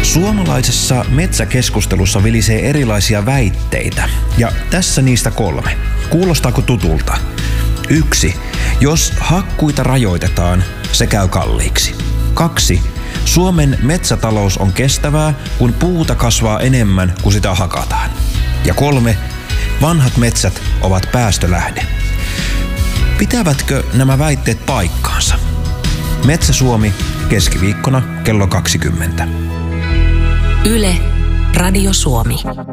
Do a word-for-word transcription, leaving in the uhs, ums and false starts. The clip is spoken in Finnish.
Suomalaisessa metsäkeskustelussa vilisee erilaisia väitteitä, ja tässä niistä kolme. Kuulostaako tutulta? Yksi. Jos hakkuita rajoitetaan, se käy kalliiksi. Kaksi. Suomen metsätalous on kestävää, kun puuta kasvaa enemmän kuin sitä hakataan. Ja kolme. Vanhat metsät ovat päästölähde. Pitävätkö nämä väitteet paikkaansa? Metsä Suomi keskiviikkona kello kaksikymmentä. Yle, Radio Suomi.